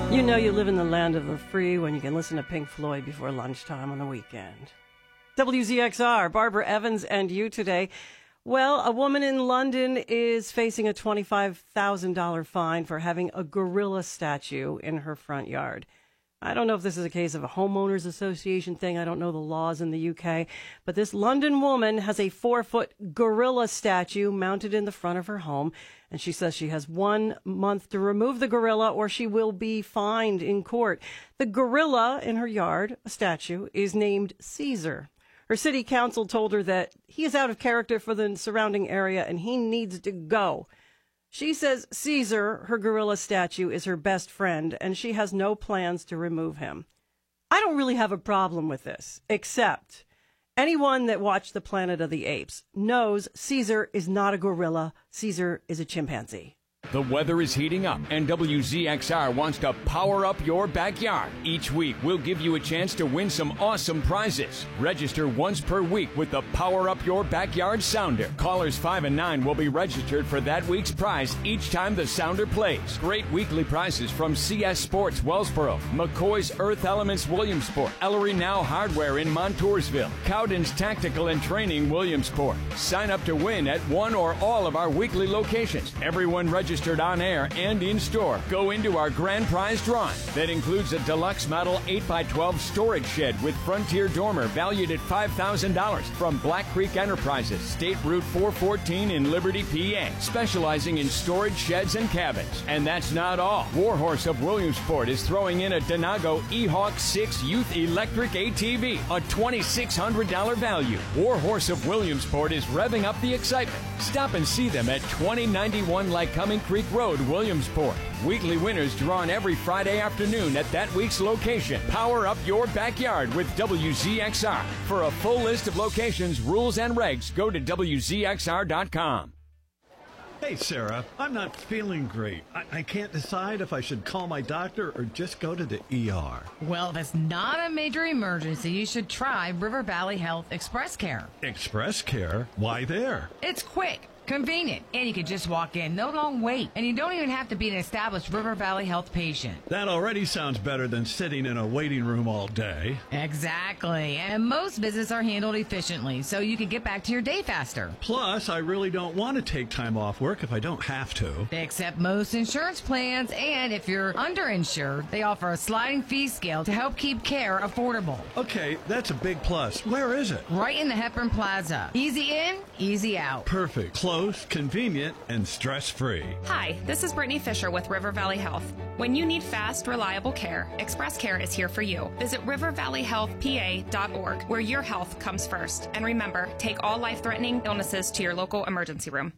You know you live in the land of the free when you can listen to Pink Floyd before lunchtime on the weekend. WZXR, Barbara Evans and you today. Well, a woman in London is facing a $25,000 fine for having a gorilla statue in her front yard. I don't know if this is a case of a homeowners association thing. I don't know the laws in the UK. But this London woman has a 4-foot gorilla statue mounted in the front of her home. And she says she has 1 month to remove the gorilla or she will be fined in court. The gorilla in her yard, a statue, is named Caesar. Her city council told her that he is out of character for the surrounding area and he needs to go. She says Caesar, her gorilla statue, is her best friend, and she has no plans to remove him. I don't really have a problem with this, except anyone that watched The Planet of the Apes knows Caesar is not a gorilla. Caesar is a chimpanzee. The weather is heating up, and WZXR wants to power up your backyard. Each week, we'll give you a chance to win some awesome prizes. Register once per week with the Power Up Your Backyard Sounder. Callers 5 and 9 will be registered for that week's prize each time the sounder plays. Great weekly prizes from CS Sports Wellsboro, McCoy's Earth Elements Williamsport, Ellery Now Hardware in Montoursville, Cowden's Tactical and Training Williamsport. Sign up to win at one or all of our weekly locations. Everyone registered on air and in store. Go into our grand prize drawing. That includes a deluxe model 8x12 storage shed with Frontier dormer valued at $5,000 from Black Creek Enterprises, State Route 414 in Liberty, PA, specializing in storage sheds and cabins. And that's not all. Warhorse of Williamsport is throwing in a Denago E-Hawk 6 Youth Electric ATV, a $2,600 value. Warhorse of Williamsport is revving up the excitement. Stop and see them at 2091 Lycoming Creek Road, Williamsport. Weekly winners drawn every Friday afternoon at that week's location. Power up your backyard with WZXR. For a full list of locations, rules, and regs, go to WZXR.com. Hey, Sarah, I'm not feeling great. I can't decide if I should call my doctor or just go to the ER. Well, if it's not a major emergency, you should try River Valley Health Express Care. Express Care? Why there? It's quick, convenient, and you can just walk in. No long wait. And you don't even have to be an established River Valley Health patient. That already sounds better than sitting in a waiting room all day. Exactly. And most visits are handled efficiently, so you can get back to your day faster. Plus, I really don't want to take time off work if I don't have to. They accept most insurance plans, and if you're underinsured, they offer a sliding fee scale to help keep care affordable. Okay, that's a big plus. Where is it? Right in the Hepburn Plaza. Easy in, easy out. Perfect. Close, convenient, and stress-free. Hi, this is Brittany Fisher with River Valley Health. When you need fast, reliable care, Express Care is here for you. Visit rivervalleyhealthpa.org, where your health comes first. And remember, take all life-threatening illnesses to your local emergency room.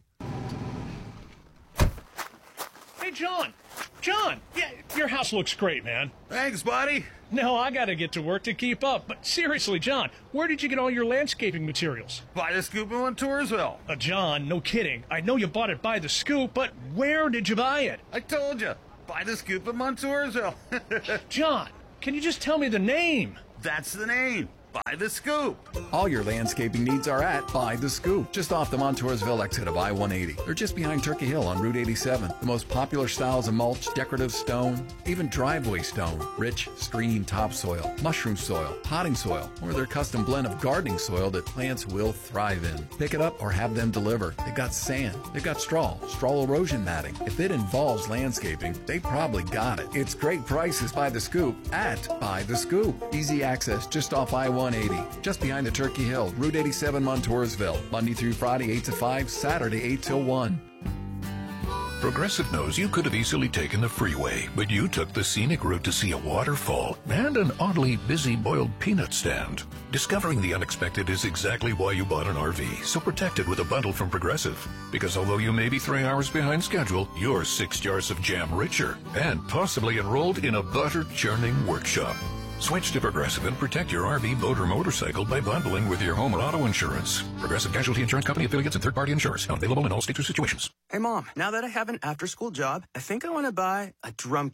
Hey, John! John! Yeah, your house looks great, man. Thanks, buddy. No, I gotta get to work to keep up. But seriously, John, where did you get all your landscaping materials? By the Scoop in Montoursville. John, no kidding. I know you bought it by the Scoop, but where did you buy it? I told you. By the Scoop in Montoursville. John, can you just tell me the name? That's the name. By the Scoop. All your landscaping needs are at By the Scoop, just off the Montoursville exit of I-180. They're just behind Turkey Hill on Route 87. The most popular styles of mulch, decorative stone, even driveway stone, rich, screening topsoil, mushroom soil, potting soil, or their custom blend of gardening soil that plants will thrive in. Pick it up or have them deliver. They've got sand, they've got straw erosion matting. If it involves landscaping, they probably got it. It's great prices by the Scoop at By the Scoop. Easy access just off I-180, just behind the Turkey Hill, Route 87, Montoursville. Monday through Friday, 8 to 5, Saturday, 8 till 1. Progressive knows you could have easily taken the freeway, but you took the scenic route to see a waterfall and an oddly busy boiled peanut stand. Discovering the unexpected is exactly why you bought an RV, so protect it with a bundle from Progressive. Because although you may be 3 hours behind schedule, you're 6 jars of jam richer and possibly enrolled in a butter-churning workshop. Switch to Progressive and protect your RV, boat, or motorcycle by bundling with your home or auto insurance. Progressive Casualty Insurance Company, affiliates, and third-party insurers. Not available in all states or situations. Hey, Mom, now that I have an after-school job, I think I want to buy a drum kit.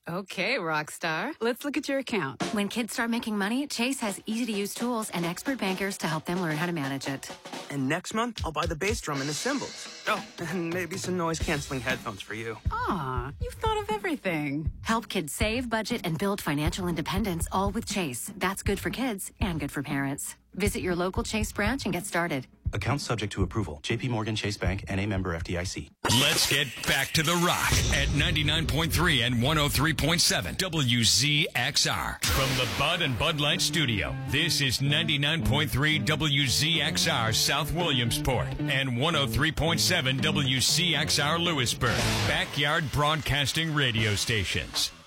Okay, Rockstar. Let's look at your account. When kids start making money, Chase has easy-to-use tools and expert bankers to help them learn how to manage it. And next month, I'll buy the bass drum and the cymbals. Oh, and maybe some noise-canceling headphones for you. Aw, you've thought of everything. Help kids save, budget, and build financial independence, all with Chase. That's good for kids and good for parents. Visit your local Chase branch and get started. Account subject to approval. J.P. Morgan Chase Bank, N.A. member FDIC. Let's get back to the rock at 99.3 and 103.7 WZXR. From the Bud and Bud Light studio, this is 99.3 WZXR South Williamsport and 103.7 WCXR Lewisburg. Backyard Broadcasting Radio Stations.